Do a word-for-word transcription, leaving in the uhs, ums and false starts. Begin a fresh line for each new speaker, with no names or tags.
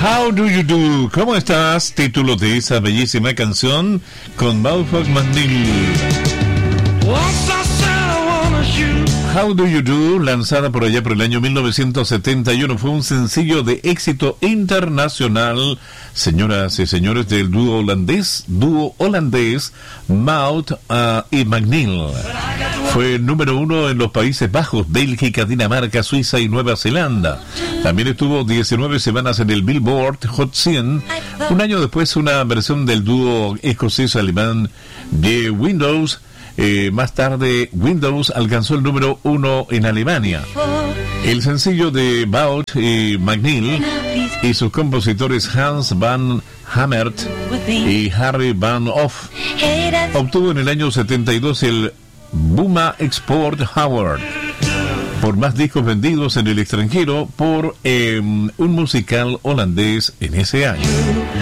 How Do You Do? ¿Cómo estás? Título de esa bellísima canción con Malfoy McNeil. How Do You Do, lanzada por allá por el año mil novecientos setenta y uno, fue un sencillo de éxito internacional, señoras y señores, del dúo holandés, dúo holandés Maud uh, y McNeil. Fue número uno en los Países Bajos, Bélgica, Dinamarca, Suiza y Nueva Zelanda. También estuvo diecinueve semanas en el Billboard Hot cien. Un año después, una versión del dúo escocés-alemán de Windows. Eh, más tarde, Windows alcanzó el número uno en Alemania. El sencillo de Maud y McNeil y sus compositores Hans van Hammert y Harry van Hoff obtuvo en el año setenta y dos el Buma Export Award por más discos vendidos en el extranjero por eh, un musical holandés en ese año.